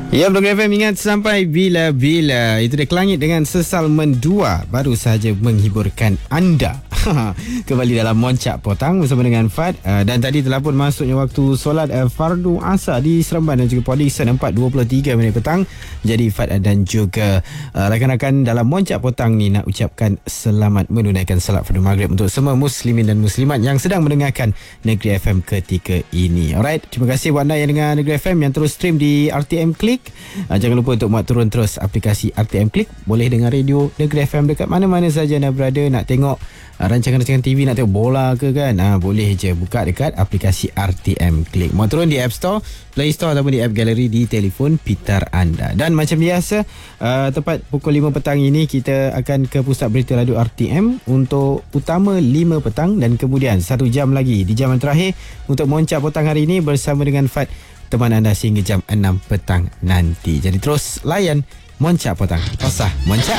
Ya, Blog FM ingat sampai bila-bila. Itu dia Kelangit dengan Sesal Mendua baru sahaja menghiburkan anda. Kembali dalam Moncak Potang bersama dengan Fad. Dan tadi telah pun masuknya waktu solat Fardu Asar di Seremban dan juga Port Dickson 4.23 minit petang. Jadi Fad dan juga rakan-rakan dalam Moncak Potang ni nak ucapkan selamat menunaikan salat Fardu Maghrib untuk semua muslimin dan muslimat yang sedang mendengarkan Negeri FM ketika ini. Alright, terima kasih buat anda yang dengar Negeri FM yang terus stream di RTM Click. Jangan lupa untuk muat turun terus aplikasi RTM Click. Boleh dengar radio Negeri FM dekat mana-mana saja anda berada. Nak tengok rancangan-rancangan TV, nak tengok bola ke kan, boleh je buka dekat aplikasi RTM Click. Muat turun di App Store, Play Store ataupun di App Gallery di telefon pintar anda. Dan macam biasa, tepat pukul 5 petang ini kita akan ke Pusat Berita Radio RTM untuk utama 5 petang dan kemudian 1 jam lagi di jam yang terakhir untuk Moncak Potang hari ini bersama dengan Fad, teman anda sehingga jam 6 petang nanti. Jadi terus layan Moncak Potang. Pasah Moncak.